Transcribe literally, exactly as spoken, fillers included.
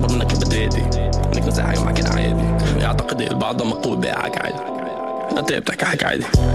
اكبر منك بدريتي انك نزاعي معك عادي. يعتقد البعض مقبول بيعك عادي، انت بتحكي حكي عادي.